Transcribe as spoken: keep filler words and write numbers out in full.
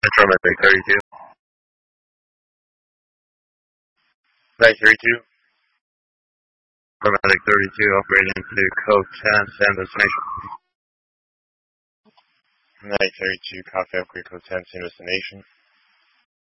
Metro Medic thirty-two. Medic thirty-two. Medic thirty-two operating to code ten, send destination. Medic thirty-two, copy upgrade code ten, send destination.